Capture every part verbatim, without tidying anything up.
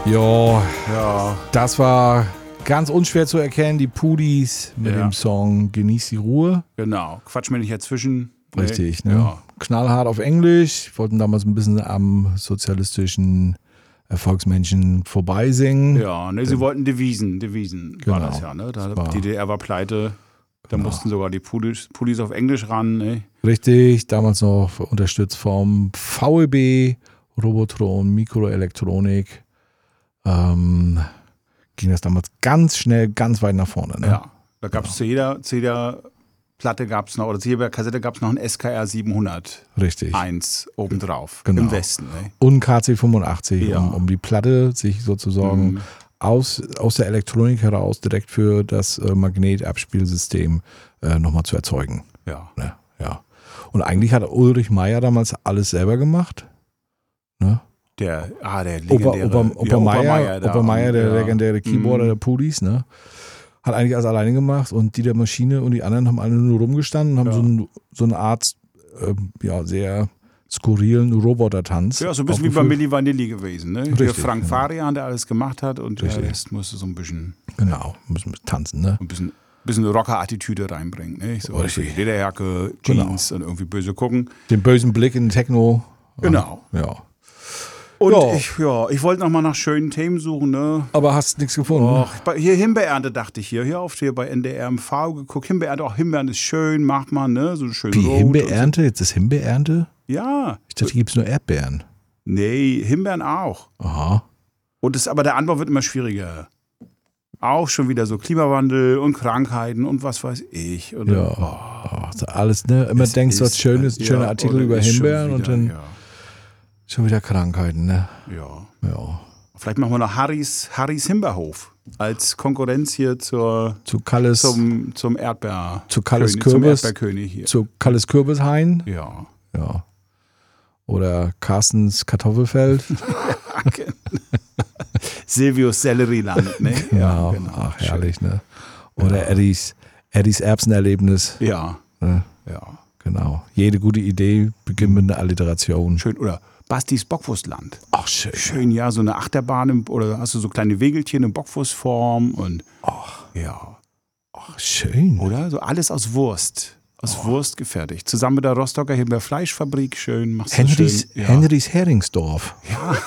Ja, Ja. das war ganz unschwer zu erkennen, die Pudis mit Ja. dem Song Genieß die Ruhe. Genau. Quatsch mir nicht dazwischen. Nee. Richtig, ne? Ja. Knallhart auf Englisch, wollten damals ein bisschen am sozialistischen Erfolgsmenschen vorbeisingen. Ja, ne, sie wollten Devisen, Devisen war Genau. das ja, ne? Da, Das war- die D D R war pleite, da Genau. mussten sogar die Pudis, Pudis auf Englisch ran, ne? Richtig, damals noch unterstützt vom V E B, Robotron, Mikroelektronik. Ähm, ging das damals ganz schnell, ganz weit nach vorne. Ne? Ja. Da gab es zu jeder, zu jeder Platte gab es noch, oder zu jeder Kassette gab es noch ein S K R siebenhunderteins Richtig. obendrauf. Genau. Im Westen, ne? Und K C fünfundachtzig, Ja. um, um die Platte sich sozusagen Mhm. aus, aus der Elektronik heraus direkt für das äh, Magnetabspielsystem äh, nochmal zu erzeugen. Ja. Ne? Ja. Und eigentlich hat Ulrich Meier damals alles selber gemacht. Ne? Der, ah, der Ober, legendäre Ober, ja, Obermeier, da. Obermeier, der Ja. legendäre Keyboarder Mhm. der Pudis, ne? Hat eigentlich alles alleine gemacht und die der Maschine und die anderen haben alle nur rumgestanden und haben Ja. so, ein, so eine Art, äh, ja, sehr skurrilen Robotertanz. Ja, so ein bisschen wie bei aufgeführt. Milli Vanilli gewesen, ne? Der Richtig, Frank genau. Farian, der alles gemacht hat und der Richtig. Rest musste so ein bisschen, Genau, müssen wir tanzen, ne? ein bisschen, bisschen Rocker-Attitüde reinbringen, ne? So Richtig. Lederjacke, Genau. Jeans und irgendwie böse gucken. Den bösen Blick in Techno. Genau. Ja. Und Ja. ich, ja, ich wollte nochmal nach schönen Themen suchen, ne? Aber hast nichts gefunden? Och, bei- hier Himbeerernte dachte ich hier. Hier oft hier bei N D R M V geguckt. Himbeerernte, auch Himbeeren ist schön, macht man, ne? So schön Wie rot. Himbeerernte? Jetzt ist Himbeerernte? Und so. Ja. Ich dachte, hier gibt es nur Erdbeeren. Nee, Himbeeren auch. Aha. Und das, aber der Anbau wird immer schwieriger. Auch schon wieder so Klimawandel und Krankheiten und was weiß ich. Und Ja. Oh, so alles, ne? Immer es denkst, was ist- schönes, ein ja, schöner Artikel oder über ist schon Himbeeren und wieder, dann Ja, schon wieder Krankheiten, ne? ja. Ja. Vielleicht machen wir noch Harrys, Harrys Himbeerhof als Konkurrenz hier zur, Zu Kalles, zum, zum Erdbeer. Zu Kalles König, zum Kürbis. Erdbeerkönig hier. zu Kalles Kürbishain. Ja. Ja. Oder Carstens Kartoffelfeld. Silvius Sellerieland, ne? Genau. Ja, genau. Ach, herrlich, ne? Oder Eddies, Eddies Erbsenerlebnis. Ja, Ne? ja. Genau. Jede gute Idee beginnt mit einer Alliteration. Schön. Oder Bastis Bockwurstland. Ach, schön. Schön, ja, so eine Achterbahn im, oder hast du so kleine Wegelchen in Bockwurstform und ja, Ach, schön. oder? So alles aus Wurst. Aus Wurst gefertigt. Zusammen mit der Rostocker Himbeer Fleischfabrik. Schön, machst du Henrys, schön. Ja. Henrys Heringsdorf. Ja.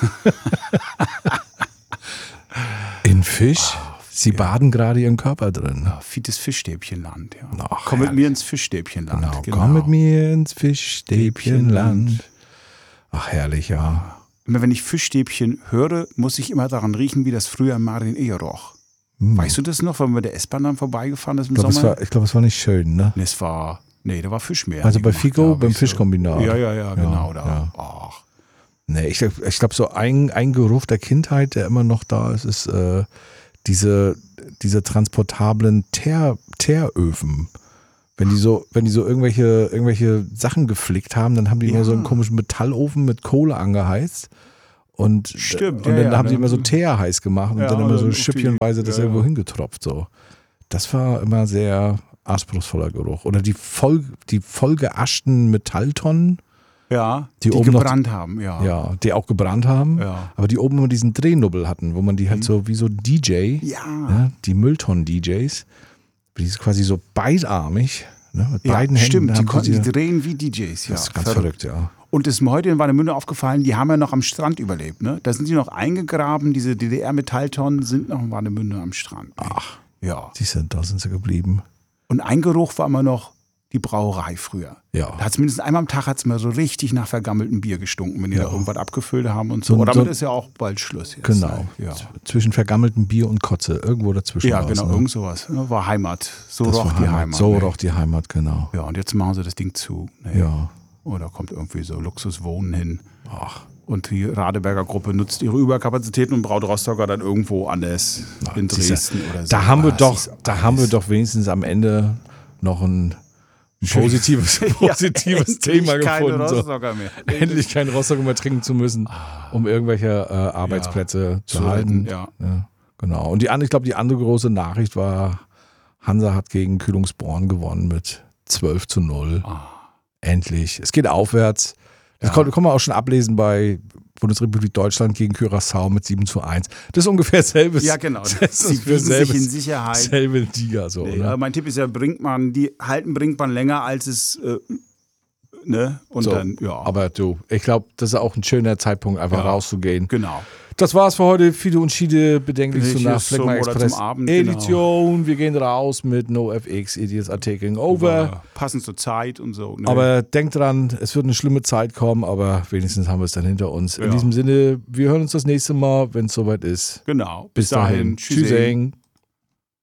In Fisch. Sie baden gerade ihren Körper drin. Ja, Fites Fischstäbchenland, ja. Ach, Komm mit herrlich. mir ins Fischstäbchenland. Genau. Komm mit mir ins Fischstäbchenland. Ach, herrlich, ja. Immer wenn ich Fischstäbchen höre, muss ich immer daran riechen, wie das früher Marien Ehe roch. Hm. Weißt du das noch, wenn wir mit der S-Bahn dann vorbeigefahren ist im Ich glaube, es, Sommer? war- ich glaub, es war nicht schön, ne? Nee, es war, nee, da war Fischmeer. Also die bei gemacht, Fico, glaub beim ich, so. Fischkombinat. Ja, ja, ja, genau. Da. ja. Ach, Nee, ich glaube, ich glaub, so ein, ein Geruch der Kindheit, der immer noch da ist, ist äh, diese, diese transportablen Teer, Teeröfen. Wenn die so, wenn die so irgendwelche, irgendwelche Sachen geflickt haben, dann haben die immer Ja. so einen komischen Metallofen mit Kohle angeheizt. Und, Stimmt, und ja, dann ja, haben die dann- immer so Teer heiß gemacht und Ja, dann immer und so dann auf die- schüppchenweise das ja, irgendwo ja. hingetropft. So. Das war immer sehr anspruchsvoller Geruch. Oder die voll, die vollgeaschten Metalltonnen, ja, Die die, oben noch- gebrannt haben, ja. ja, die auch gebrannt haben, Ja. aber die oben immer diesen Drehnubbel hatten, wo man die halt so wie so D J, Ja. ne, die Mülltonnen-D Js, die ist quasi so beidarmig, ne, mit Ja, beiden Händen. stimmt, die haben konnten sie- die drehen wie D Js. Ja, das ist ganz verrückt, ja. Und ist mir heute in Warnemünde aufgefallen, die haben ja noch am Strand überlebt. Ne? Da sind die noch eingegraben, diese D D R-Metalltonnen sind noch in Warnemünde am Strand. Ach, Ja. die sind, da sind sie geblieben. Und ein Geruch war immer noch die Brauerei früher. Ja. Da hat zumindest einmal am Tag hat's mal so richtig nach vergammeltem Bier gestunken, wenn die Ja. da irgendwas abgefüllt haben und so. So- Aber damit so- ist ja auch bald Schluss jetzt. Genau. Ne? Ja, Z- Zwischen vergammeltem Bier und Kotze, irgendwo dazwischen. ja war's, genau, ne? irgend sowas. Ne? War Heimat. So Das roch war die Heimat. Heimat. So ne? roch die Heimat, genau. Ja, und jetzt machen sie das Ding zu. Ne? Ja. Oder kommt irgendwie so Luxuswohnen hin. Ach, Und die Radeberger Gruppe nutzt ihre Überkapazitäten und braut Rostocker dann irgendwo anders in siehste, Dresden oder so. da haben wir Ah, doch, es ist da alles- haben wir doch wenigstens am Ende noch ein, ein positives, positives endlich Thema keine gefunden. So. Rostocker mehr. Endlich kein Rostocker mehr trinken zu müssen, um irgendwelche äh, Arbeitsplätze zu, zu halten. retten, ja. Ja, genau. Und die andere, ich glaube, die andere große Nachricht war, Hansa hat gegen Kühlungsborn gewonnen mit zwölf zu null. Endlich. Es geht aufwärts. Das Ja. konnte, kann man auch schon ablesen bei, Bundesrepublik Deutschland gegen Curaçao mit sieben zu eins. Das ist ungefähr selbes. Ja, genau. Das Sie ist für wiegen sich selbes, in Sicherheit. selbe Liga so. Nee, Ne? aber mein Tipp ist ja, Brinkmann, die halten Brinkmann länger als es, äh, ne? Und So, dann, ja. aber du, ich glaube, das ist auch ein schöner Zeitpunkt, einfach Ja. rauszugehen. Genau. Das war's für heute. Fido und Schiede, bedenklich Hier zu nach zum- Fleckma oder Express zum Abend, Edition. Wir gehen raus mit NoFX, Idiots are taking over. Über- Passend zur Zeit und so. Ne? Aber denkt dran, es wird eine schlimme Zeit kommen, aber wenigstens haben wir es dann hinter uns. In Ja. diesem Sinne, wir hören uns das nächste Mal, wenn es soweit ist. Genau. Bis dahin. Tschüssing. Tschüssing.